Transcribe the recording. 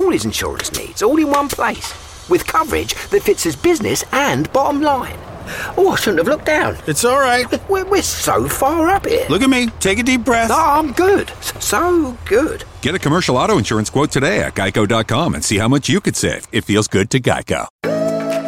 all his insurance needs, all in one place, with coverage that fits his business and bottom line. Oh, I shouldn't have looked down. It's all right. We're so far up here. Look at me. Take a deep breath. No, I'm good. So good. Get a commercial auto insurance quote today at geico.com and see how much you could save. It feels good to Geico.